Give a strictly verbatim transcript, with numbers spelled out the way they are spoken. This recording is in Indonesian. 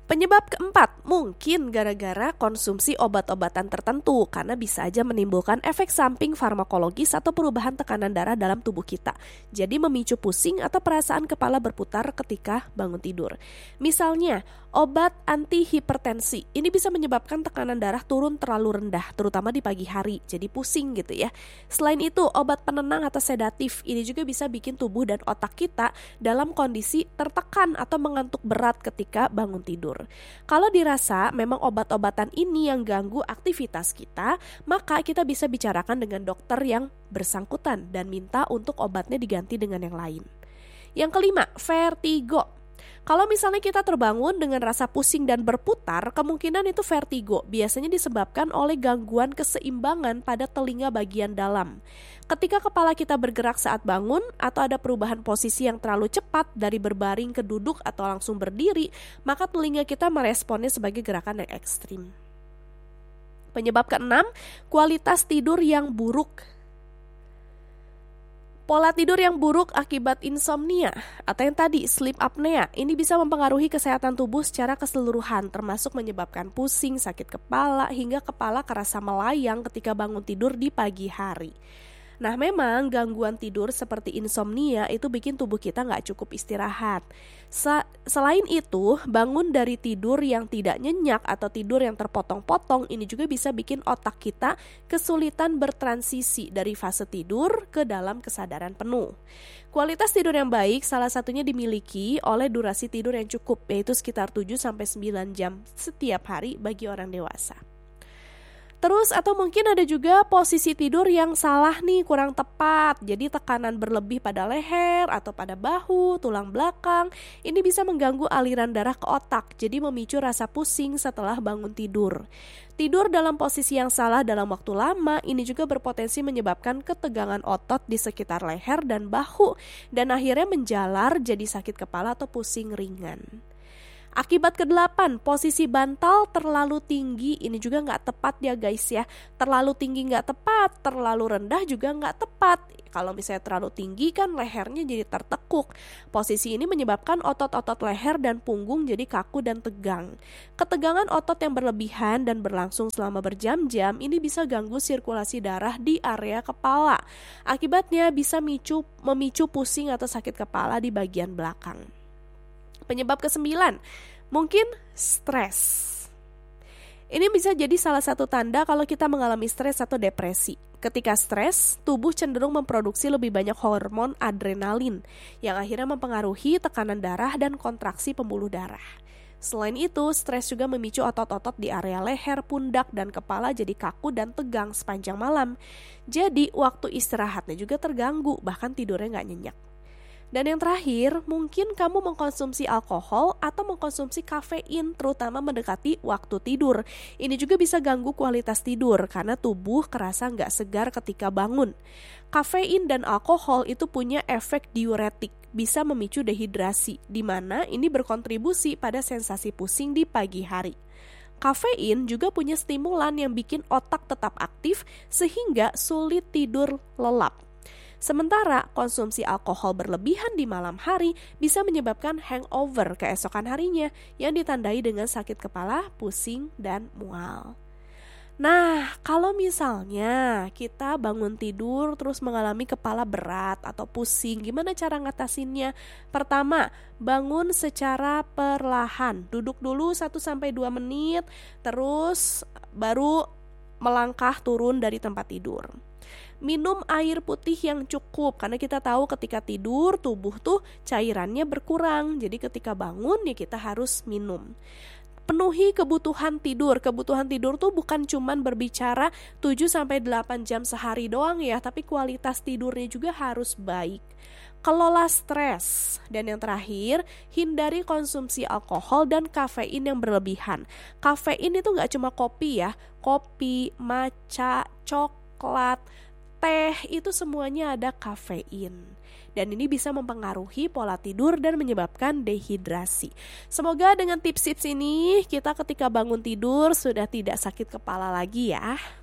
Penyebab keempat, mungkin gara-gara konsumsi obat-obatan tertentu karena bisa aja menimbulkan efek samping farmakologis atau perubahan tekanan darah dalam tubuh kita. Jadi memicu pusing atau perasaan kepala berputar ketika bangun tidur. Misalnya, obat antihipertensi ini bisa menyebabkan tekanan darah turun terlalu rendah, terutama di pagi hari, jadi pusing gitu ya. Selain itu, obat penenang atau sedatif ini juga bisa bikin tubuh dan otak kita dalam kondisi tertekan atau mengantuk berat ketika bangun tidur. Kalau dirasa memang obat-obatan ini yang ganggu aktivitas kita, maka kita bisa bicarakan dengan dokter yang bersangkutan dan minta untuk obatnya diganti dengan yang lain. Yang kelima, vertigo. Kalau misalnya kita terbangun dengan rasa pusing dan berputar, kemungkinan itu vertigo. Biasanya disebabkan oleh gangguan keseimbangan pada telinga bagian dalam. Ketika kepala kita bergerak saat bangun atau ada perubahan posisi yang terlalu cepat dari berbaring ke duduk atau langsung berdiri, maka telinga kita meresponnya sebagai gerakan yang ekstrim. Penyebab keenam, kualitas tidur yang buruk. Pola tidur yang buruk akibat insomnia atau yang tadi sleep apnea ini bisa mempengaruhi kesehatan tubuh secara keseluruhan, termasuk menyebabkan pusing, sakit kepala, hingga kepala kerasa melayang ketika bangun tidur di pagi hari. Nah, memang gangguan tidur seperti insomnia itu bikin tubuh kita nggak cukup istirahat. Sa- selain itu, bangun dari tidur yang tidak nyenyak atau tidur yang terpotong-potong ini juga bisa bikin otak kita kesulitan bertransisi dari fase tidur ke dalam kesadaran penuh. Kualitas tidur yang baik salah satunya dimiliki oleh durasi tidur yang cukup, yaitu sekitar tujuh sampai sembilan jam setiap hari bagi orang dewasa. Terus atau mungkin ada juga posisi tidur yang salah nih, kurang tepat. Jadi tekanan berlebih pada leher atau pada bahu, tulang belakang. Ini bisa mengganggu aliran darah ke otak, jadi memicu rasa pusing setelah bangun tidur. Tidur dalam posisi yang salah dalam waktu lama ini juga berpotensi menyebabkan ketegangan otot di sekitar leher dan bahu, dan akhirnya menjalar jadi sakit kepala atau pusing ringan. Akibat kedelapan, posisi bantal terlalu tinggi ini juga nggak tepat ya guys ya. Terlalu tinggi nggak tepat, terlalu rendah juga nggak tepat. Kalau misalnya terlalu tinggi kan lehernya jadi tertekuk. Posisi ini menyebabkan otot-otot leher dan punggung jadi kaku dan tegang. Ketegangan otot yang berlebihan dan berlangsung selama berjam-jam ini bisa ganggu sirkulasi darah di area kepala. Akibatnya bisa micu, memicu pusing atau sakit kepala di bagian belakang. Penyebab kesembilan, mungkin stres. Ini bisa jadi salah satu tanda kalau kita mengalami stres atau depresi. Ketika stres, tubuh cenderung memproduksi lebih banyak hormon adrenalin yang akhirnya mempengaruhi tekanan darah dan kontraksi pembuluh darah. Selain itu, stres juga memicu otot-otot di area leher, pundak, dan kepala jadi kaku dan tegang sepanjang malam. Jadi, waktu istirahatnya juga terganggu, bahkan tidurnya nggak nyenyak. Dan yang terakhir, mungkin kamu mengkonsumsi alkohol atau mengkonsumsi kafein terutama mendekati waktu tidur. Ini juga bisa ganggu kualitas tidur karena tubuh kerasa nggak segar ketika bangun. Kafein dan alkohol itu punya efek diuretik, bisa memicu dehidrasi, di mana ini berkontribusi pada sensasi pusing di pagi hari. Kafein juga punya stimulan yang bikin otak tetap aktif sehingga sulit tidur lelap. Sementara konsumsi alkohol berlebihan di malam hari bisa menyebabkan hangover keesokan harinya yang ditandai dengan sakit kepala, pusing, dan mual. Nah, kalau misalnya kita bangun tidur terus mengalami kepala berat atau pusing, gimana cara ngatasinnya? Pertama, bangun secara perlahan. Duduk dulu satu sampai dua menit, terus baru melangkah turun dari tempat tidur. Minum air putih yang cukup, karena kita tahu ketika tidur tubuh tuh cairannya berkurang. Jadi ketika bangun ya kita harus minum. Penuhi kebutuhan tidur. Kebutuhan tidur tuh bukan cuman berbicara tujuh sampai delapan jam sehari doang ya, tapi kualitas tidurnya juga harus baik. Kelola stres. Dan yang terakhir, hindari konsumsi alkohol dan kafein yang berlebihan. Kafein itu gak cuma kopi ya, kopi, matcha, coklat, teh, itu semuanya ada kafein. Dan ini bisa mempengaruhi pola tidur dan menyebabkan dehidrasi. Semoga dengan tips-tips ini kita ketika bangun tidur sudah tidak sakit kepala lagi ya.